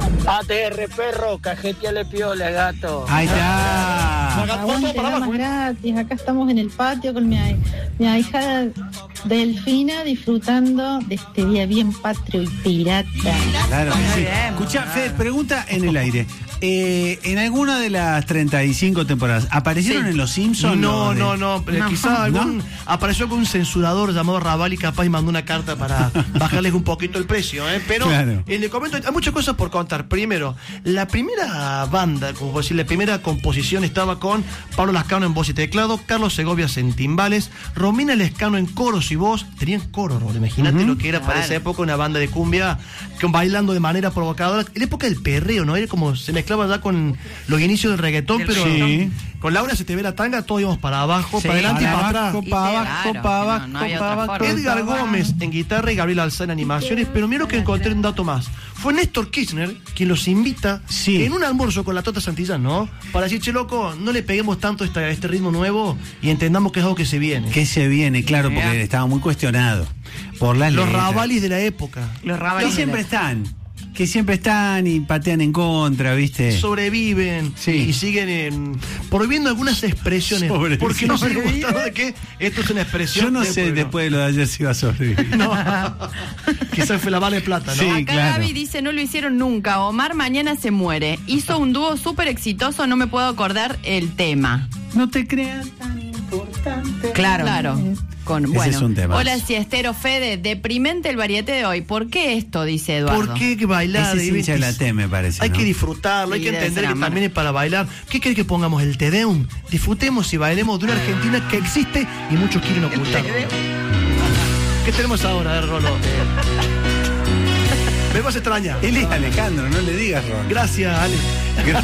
ATR, perro, cajeteale piola, gato. Ahí está. Aguante, damas gratis. Acá estamos en el patio con mi ahijada Delfina disfrutando de este día bien patrio y pirata. Claro que sí. Bien. Escuchá, Fede, pregunta en el aire. ¿En alguna de las 35 temporadas aparecieron en Los Simpsons? No. Quizás algún apareció con un censurador llamado Raval y capaz y mandó una carta para bajarles un poquito el precio, Pero claro. le comento, hay muchas cosas por contar. Primero, la primera banda, como decir, la primera composición estaba con Pablo Lascano en voz y teclado, Carlos Segovias en timbales, Romina Lescano en coros y voz. Tenían coro, Raúl. Imagínate lo que era para esa época una banda de cumbia bailando de manera provocadora. En la época del perreo, ¿no? Era como se mezclaba ya con los inicios del reggaetón, pero con Laura se te ve la tanga, todos íbamos para abajo, para adelante y para atrás. Para abajo. Edgar Gómez en guitarra y Gabriel Alzá en animaciones, pero mira que encontré un dato más. Fue Néstor Kirchner quien los invita en un almuerzo con la Tota Santillán, ¿no? Para decir, che, loco, no le peguemos tanto a este ritmo nuevo y entendamos que es algo que se viene. Que se viene, claro, porque estaba muy cuestionado por las Los letras. Ravalis de la época. Los Ravalis Que siempre están y patean en contra, ¿viste? Sobreviven y siguen prohibiendo algunas expresiones. Porque no se les gustaba de que esto es una expresión. Yo no sé después de lo de ayer si va a sobrevivir. No. Quizás fue la vale plata, ¿no? Sí, Acá claro. Gaby dice, no lo hicieron nunca. Omar mañana se muere. Hizo un dúo súper exitoso, no me puedo acordar el tema. No te creas tan importante. Claro. Ese es un tema. Hola, Siestero Fede, deprimente el variete de hoy. ¿Por qué esto? Dice Eduardo. ¿Por qué bailar? Ese es hincha de la T, me parece. Hay ¿no? que disfrutarlo, hay Sí, que debe entender ser que amar. también es para bailar. ¿Qué querés que pongamos? El Te Deum. Disfrutemos y bailemos de una Argentina que existe y muchos quieren ocultarlo. ¿Qué tenemos ahora, Rolo? Me vas a extrañar. Él es Alejandro, no le digas, Ron. Gracias, Ale.